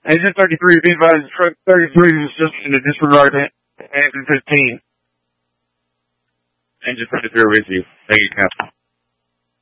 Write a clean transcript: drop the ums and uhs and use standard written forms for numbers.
Engine 33, be advised, truck 33 is just in the disregard to engine 15. Engine 33 with you. Thank you, Captain.